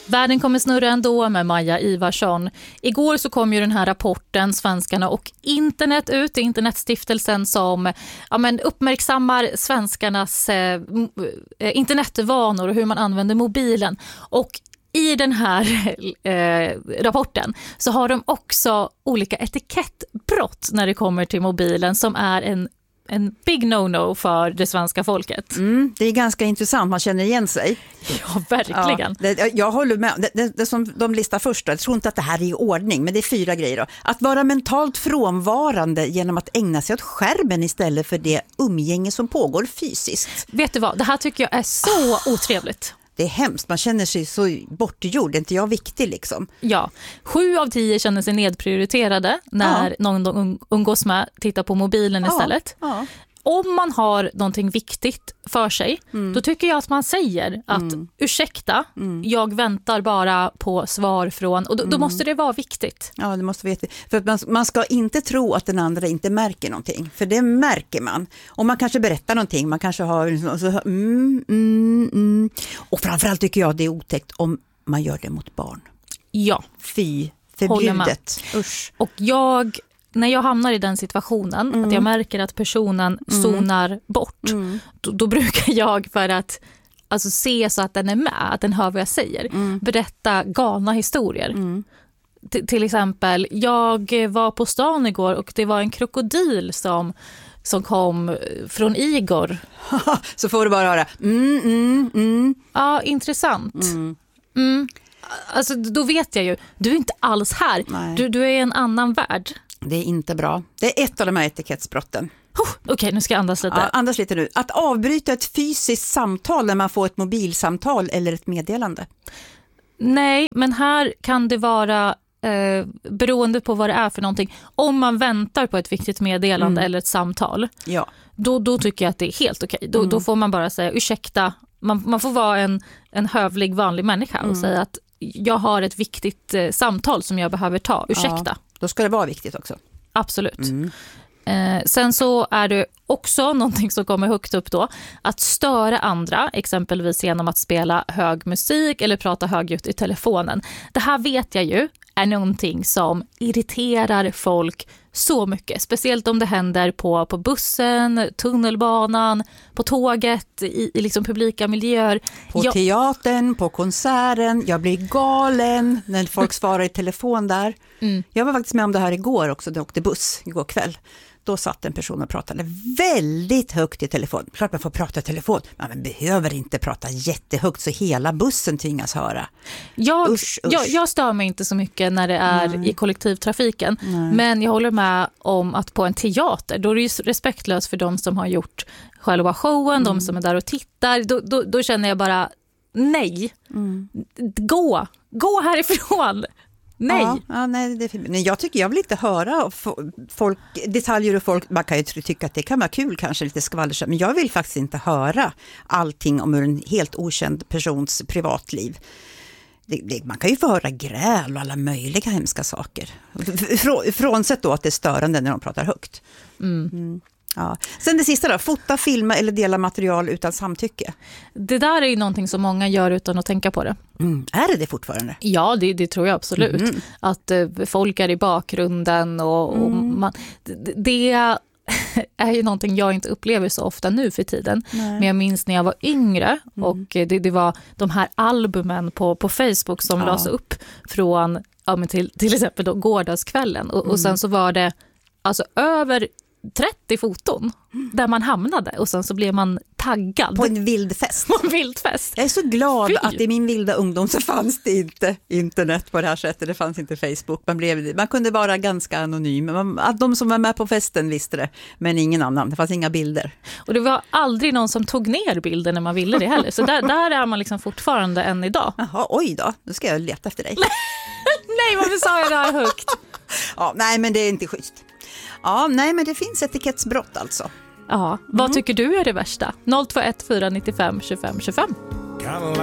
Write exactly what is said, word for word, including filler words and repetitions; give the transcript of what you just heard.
Världen kommer snurra ändå med Maja Ivarsson. Igår så kom ju den här rapporten Svenskarna och internet ut, Internetstiftelsen som ja, men uppmärksammar svenskarnas eh, internetvanor och hur man använder mobilen. Och i den här eh, rapporten så har de också olika etikettbrott när det kommer till mobilen som är en En big no-no för det svenska folket. Mm, det är ganska intressant, man känner igen sig. Ja, verkligen. Ja, det, jag håller med. Det, det, det som de listar först, jag tror inte att det här är i ordning, men det är fyra grejer då. Att vara mentalt frånvarande genom att ägna sig åt skärmen istället för det umgänge som pågår fysiskt. Vet du vad, det här tycker jag är så ah. otrevligt. Det är hemskt, man känner sig så bortgjord, är inte jag viktig liksom? Ja, sju av tio känner sig nedprioriterade när ja. någon de umgås med tittar på mobilen ja. istället. Ja. Om man har någonting viktigt för sig, mm. då tycker jag att man säger att mm. ursäkta, mm. jag väntar bara på svar från, och då, då måste det vara viktigt. Ja, det måste vara viktigt. För att man, man ska inte tro att den andra inte märker någonting, för det märker man. Och man kanske berättar någonting, man kanske har så, mm, mm, mm. och framförallt tycker jag det är otäckt om man gör det mot barn. Ja. Fy, förbjudet. Usch. Och jag... När jag hamnar i den situationen, mm. att jag märker att personen mm. zonar bort, mm. då, då brukar jag för att alltså, se så att den är med, att den hör vad jag säger, mm. berätta galna historier. Mm. T- till exempel, jag var på stan igår och det var en krokodil som, som kom från Igor. Så får du bara höra, mm, mm, mm. Ja, intressant. Mm. Mm. Alltså, då vet jag ju, du är inte alls här. Du, du är i en annan värld. Det är inte bra. Det är ett av de här etikettsbrotten. Oh, Okej, okay, nu ska jag andas lite. Ja, andas lite nu. Att avbryta ett fysiskt samtal när man får ett mobilsamtal eller ett meddelande. Nej, men här kan det vara eh, beroende på vad det är för någonting. Om man väntar på ett viktigt meddelande mm. eller ett samtal, ja. då, då tycker jag att det är helt okej. Okay. Då, mm. då får man bara säga ursäkta. Man, man får vara en, en hövlig vanlig människa och mm. säga att jag har ett viktigt eh, samtal som jag behöver ta. Ursäkta. Ja, då ska det vara viktigt också. Absolut. Mm. Eh, sen så är det också någonting som kommer högt upp då. Att störa andra, exempelvis genom att spela hög musik eller prata högljutt i telefonen. Det här vet jag ju är någonting som irriterar folk så mycket. Speciellt om det händer på, på bussen, tunnelbanan, på tåget, i, i liksom publika miljöer. På jag... teatern, på konserten. Jag blir galen när folk svarar i telefon där. Mm. Jag var faktiskt med om det här igår också. Jag åkte buss igår kväll. Då satt en person och pratade väldigt högt i telefon. Klart man får prata i telefon, men man behöver inte prata jättehögt så hela bussen tvingas höra. Jag, usch, usch. jag, jag stör mig inte så mycket när det är Nej. i kollektivtrafiken. Nej. Men jag håller med om att på en teater, då är det ju respektlöst för de som har gjort själva showen, mm. de som är där och tittar. Då, då, då känner jag bara, nej, mm. gå, gå härifrån. Nej. Ja, ja, nej, det, men jag tycker jag vill inte höra folk, detaljer och folk, man kan ju tycka att det kan vara kul kanske lite skvaller, men jag vill faktiskt inte höra allting om en helt okänd persons privatliv. Det, det, man kan ju få höra gräl och alla möjliga hemska saker. Frå, frånsett då att det är störande när de pratar högt. Mm. Mm. Ja. Sen det sista då, fota, filma eller dela material utan samtycke. Det där är ju någonting som många gör utan att tänka på det. Mm. Är det det fortfarande? Ja, det, det tror jag absolut. Mm. Att eh, folk är i bakgrunden och, och mm. man, det, det är ju någonting jag inte upplever så ofta nu för tiden. Nej. Men jag minns när jag var yngre mm. och det, det var de här albumen på, på Facebook som ja. lades upp från ja, men till, till exempel då gårdagskvällen. Och, mm. och sen så var det alltså över trettio foton där man hamnade och sen så blev man taggad. På en vild fest. På en vild fest. Jag är så glad Fy. att i min vilda ungdom så fanns det inte internet på det här sättet. Det fanns inte Facebook. Man, blev, man kunde vara ganska anonym. Man, att de som var med på festen visste det, men ingen annan. Det fanns inga bilder. Och det var aldrig någon som tog ner bilder när man ville det heller. Så där, där är man liksom fortfarande än idag. Jaha, oj då. Nu ska jag leta efter dig. Nej, varför sa jag det här högt? Ja, nej, men det är inte schysst. Ja, nej, men det finns etikettsbrott alltså. Ja, vad mm. tycker du är det värsta? noll två ett fyra nio fem två fem två fem.